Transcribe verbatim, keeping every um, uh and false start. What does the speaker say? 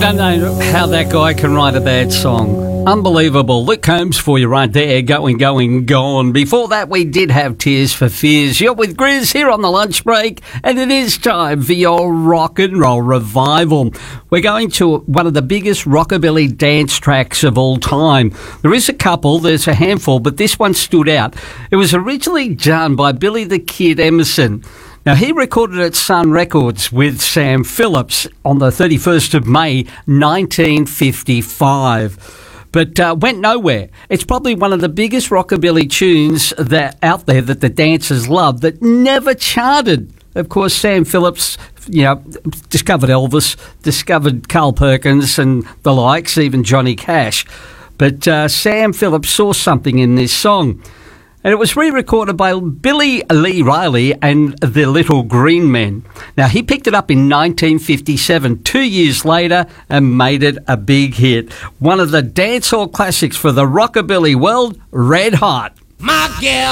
don't know how that guy can write a bad song. Unbelievable. Luke Combs for you right there. Going, going, gone. Before that, we did have Tears for Fears. You're with Grizz here on the lunch break, and it is time for your rock and roll revival. We're going to one of the biggest rockabilly dance tracks of all time. There is a couple, there's a handful, but this one stood out. It was originally done by Billy the Kid Emerson. Now, he recorded at Sun Records with Sam Phillips on the thirty-first of May, nineteen fifty-five. But uh, went nowhere. It's probably one of the biggest rockabilly tunes that out there that the dancers love that never charted. Of course, Sam Phillips, you know, discovered Elvis, discovered Carl Perkins and the likes, even Johnny Cash. But uh, Sam Phillips saw something in this song. And it was re-recorded by Billy Lee Riley and the Little Green Men. Now, he picked it up in nineteen fifty-seven, two years later, and made it a big hit. One of the dancehall classics for the rockabilly world, Red Hot. My girl.